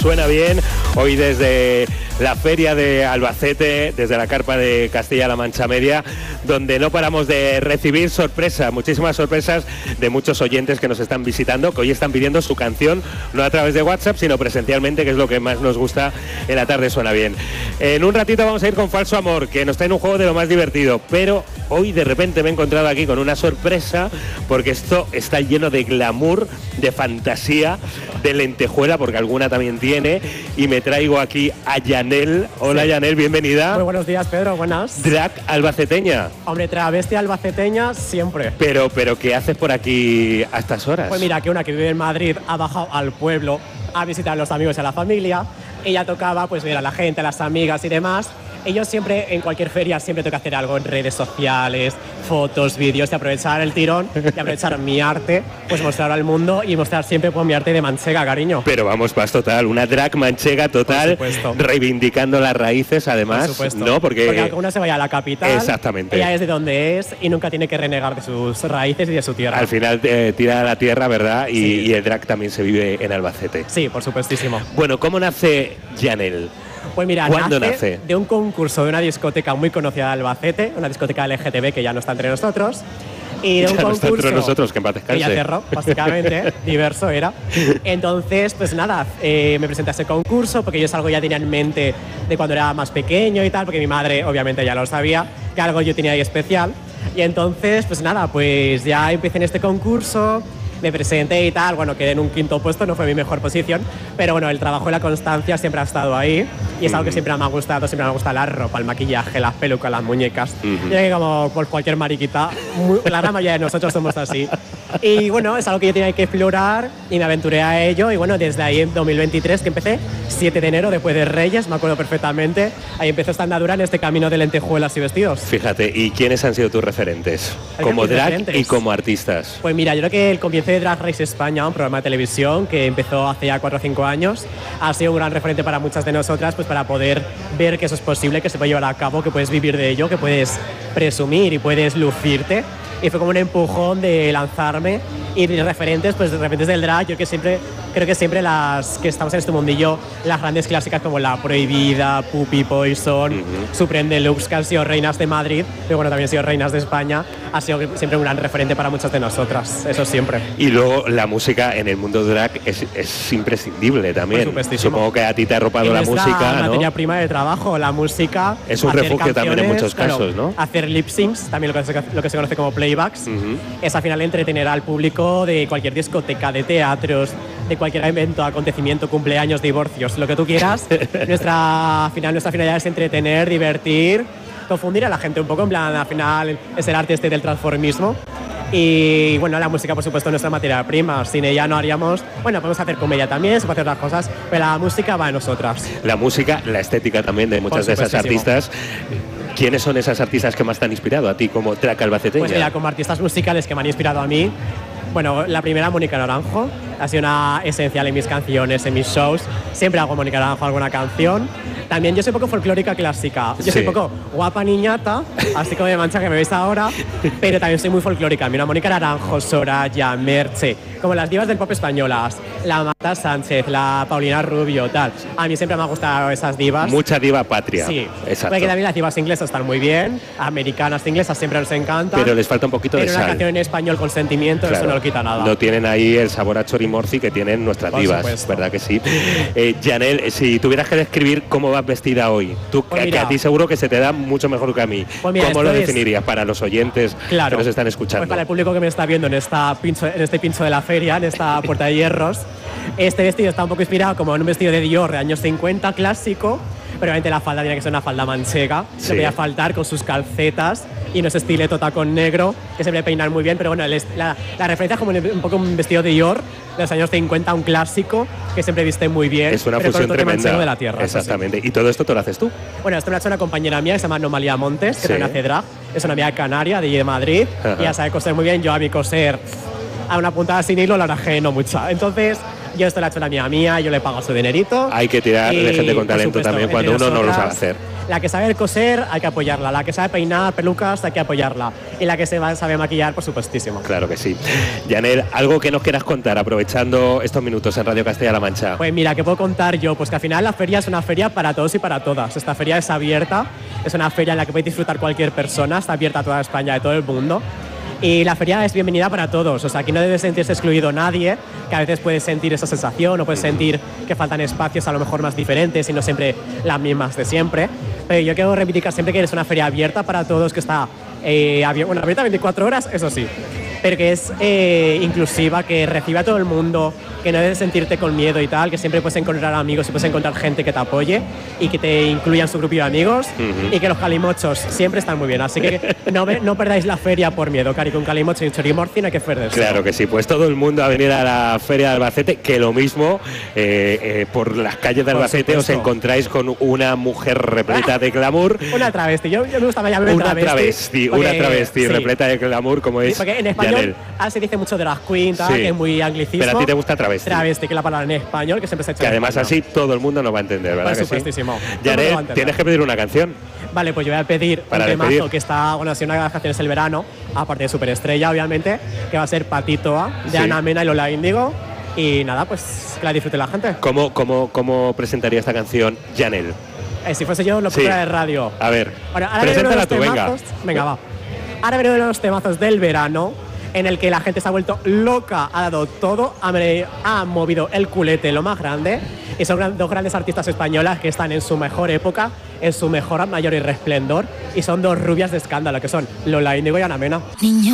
Suena bien, hoy desde la feria de Albacete, desde la carpa de Castilla-La Mancha Media, donde no paramos de recibir sorpresas, muchísimas sorpresas de muchos oyentes que nos están visitando, que hoy están pidiendo su canción, no a través de WhatsApp, sino presencialmente, que es lo que más nos gusta en La Tarde Suena Bien. En un ratito vamos a ir con Falso Amor, que nos trae un juego de lo más divertido, pero hoy de repente me he encontrado aquí con una sorpresa, porque esto está lleno de glamour, de fantasía, de lentejuela, porque alguna también tiene, y me traigo aquí a Yanel. Hola, sí. Yanel, bienvenida. Muy buenos días, Pedro, buenas. Drag albaceteña. Hombre, travesti albaceteña siempre. Pero ¿qué haces por aquí a estas horas? Pues mira, que una que vive en Madrid ha bajado al pueblo a visitar a los amigos y a la familia. Ella tocaba, pues ver a la gente, a las amigas y demás. Ellos siempre, en cualquier feria, siempre tengo que hacer algo en redes sociales, fotos, vídeos, y aprovechar el tirón, y aprovechar mi arte, pues mostrar al mundo y mostrar siempre pues, mi arte de manchega, cariño. Pero vamos, vas total, una drag manchega total, reivindicando las raíces, además, por supuesto. ¿no? Porque alguna se vaya a la capital, exactamente. Ella es de donde es y nunca tiene que renegar de sus raíces y de su tierra. Al final tira a la tierra, ¿verdad? Sí. Y el drag también se vive en Albacete. Sí, por supuestísimo. Bueno, ¿cómo nace Yanel? Pues mira, ¿cuándo nace? De un concurso de una discoteca muy conocida de Albacete, una discoteca LGTB que ya no está entre nosotros. Y de un ya concurso no está entre nosotros, que en paz descanse. Que ya cerró, básicamente, diverso era. Entonces, pues nada, me presenté a ese concurso porque yo es algo ya tenía en mente de cuando era más pequeño y tal, porque mi madre obviamente ya lo sabía, que algo yo tenía ahí especial. Y entonces, pues nada, pues ya empecé en este concurso, me presenté y tal, bueno, quedé en un 5º puesto, no fue mi mejor posición, pero bueno, el trabajo y la constancia siempre ha estado ahí y es algo que siempre me ha gustado, siempre me ha gustado la ropa, el maquillaje, las pelucas, las muñecas. Yo creo que como por cualquier mariquita, la gran mayoría de nosotros somos así. Y bueno, es algo que yo tenía que explorar y me aventuré a ello y bueno, desde ahí en 2023 que empecé, 7 de enero, después de Reyes, me acuerdo perfectamente, ahí empezó esta andadura en este camino de lentejuelas y vestidos. Fíjate, ¿y quiénes han sido tus referentes? Como drag y como artistas. Pues mira, yo creo que el comienzo de Drag Race España, un programa de televisión que empezó hace ya 4 o 5 años, ha sido un gran referente para muchas de nosotras, pues para poder ver que eso es posible, que se puede llevar a cabo, que puedes vivir de ello, que puedes presumir y puedes lucirte. Y fue como un empujón de lanzarme y de referentes, pues de referentes del drag, yo creo que siempre las que estamos en este mundillo, las grandes clásicas como La Prohibida, Puppy Poison, Supreme Deluxe, que han sido reinas de Madrid, pero bueno, también han sido reinas de España, ha sido siempre un gran referente para muchas de nosotras, eso siempre. Y luego la música en el mundo drag es imprescindible también. Supongo que a ti te ha arropado la música, ¿no? Materia prima de trabajo, la música. Es un refugio también en muchos casos, ¿no? Hacer lip syncs, también lo que se conoce como playbacks, es al final entretener al público de cualquier discoteca, de teatros, de cualquier evento, acontecimiento, cumpleaños, divorcios, lo que tú quieras. Nuestra finalidad es entretener, divertir, confundir a la gente un poco, en plan, al final es el arte del transformismo. Y bueno, la música, por supuesto, es nuestra materia prima. Sin ella no haríamos... Bueno, podemos hacer comedia también, se puede hacer otras cosas, pero la música va en nosotras. La música, la estética también de muchas de esas artistas. ¿Quiénes son esas artistas que más te han inspirado a ti como drag albaceteña? Pues mira, como artistas musicales que me han inspirado a mí, bueno, la primera, Mónica Naranjo, ha sido una esencial en mis canciones, en mis shows. Siempre hago Mónica Naranjo alguna canción. También yo soy poco folclórica clásica. Yo soy poco guapa niñata, así como de Mancha que me veis ahora, pero también soy muy folclórica. Mira, Mónica Naranjo, Soraya, Merche, como las divas del pop españolas, la Marta Sánchez, la Paulina Rubio, tal. A mí siempre me han gustado esas divas. Mucha diva patria. Sí, exacto. Porque también las divas inglesas están muy bien, americanas, inglesas siempre nos encantan. Pero les falta un poquito de sal. Pero una canción en español con sentimiento, claro, eso no lo quita nada. No tienen ahí el sabor a chorimorci que tienen nuestras divas, ¿verdad que sí? Yanel, si tuvieras que describir cómo vas vestida hoy, tú, pues que a ti seguro que se te da mucho mejor que a mí, pues mira, ¿cómo lo definirías para los oyentes que nos están escuchando? Pues para el público que me está viendo en este pincho de la feria, en esta puerta de hierros, este vestido está un poco inspirado como en un vestido de Dior de años 50, clásico, pero obviamente la falda tiene que ser una falda manchega, no voy a faltar con sus calcetas y unos estileto tacón negro, que se debe peinar muy bien, pero bueno, la referencia es como un poco un vestido de Dior de los años 50, un clásico que siempre viste muy bien. Es una fusión tremenda de la tierra. Exactamente. ¿Y todo esto te lo haces tú? Bueno, esto me lo ha hecho una compañera mía que se llama Nomalia Montes, que también hace drag. Es una amiga canaria de Madrid. Y ya sabe coser muy bien. Yo a mi coser a una puntada sin hilo la rajé no mucha. Entonces, Yo esto lo ha hecho la amiga mía, yo le pago su dinerito. Hay que tirar de gente con talento supuesto, también cuando uno no lo sabe hacer. La que sabe coser, hay que apoyarla. La que sabe peinar pelucas, hay que apoyarla. Y la que sabe maquillar, por supuestísimo. Claro que sí. Janel, algo que nos quieras contar aprovechando estos minutos en Radio Castilla-La Mancha. Pues mira, ¿qué puedo contar yo? Pues que al final la feria es una feria para todos y para todas. Esta feria es abierta, es una feria en la que puede disfrutar cualquier persona, está abierta a toda España, de todo el mundo. Y la feria es bienvenida para todos, o sea, aquí no debe sentirse excluido nadie, que a veces puedes sentir esa sensación o puedes sentir que faltan espacios a lo mejor más diferentes y no siempre las mismas de siempre. Pero yo quiero reivindicar siempre que es una feria abierta para todos, que está abierta 24 horas, eso sí, pero que es inclusiva, que recibe a todo el mundo, que no debes sentirte con miedo y tal, que siempre puedes encontrar amigos y puedes encontrar gente que te apoye y que te incluya en su grupillo de amigos y que los calimochos siempre están muy bien. Así que no perdáis la feria por miedo, cari, con calimocho y chorimorci no hay que perderse. Claro que sí, pues todo el mundo a venir a la feria de Albacete, que lo mismo por las calles de Albacete os encontráis con una mujer repleta de glamour. Una travesti, yo me gusta llamarme una travesti, sí, repleta de glamour como es. Porque en español se dice mucho drag queen, tal, que es muy anglicismo. Pero a ti te gusta travesti. Travesti, que es la palabra en español, que siempre se ha hecho. Que además así todo el mundo nos va a entender, ¿verdad? Por supuestísimo. Janel, tienes que pedir una canción. Vale, pues yo voy a pedir un temazo que está, bueno, ha sido una de las canciones del verano, aparte de Superestrella, obviamente, que va a ser Patitoa, de Ana Mena y Lola Índigo. Y nada, pues que la disfrute la gente. ¿Cómo presentaría esta canción Janel? Si fuese yo, locutora de radio. A ver, bueno, preséntala tú, venga. Venga, va. Ahora veré uno de los temazos del verano, en el que la gente se ha vuelto loca, ha dado todo, ha movido el culete lo más grande, y son dos grandes artistas españolas que están en su mejor época, en su mejor mayor y resplendor, y son dos rubias de escándalo, que son Lola Índigo y Ana Mena. Niño.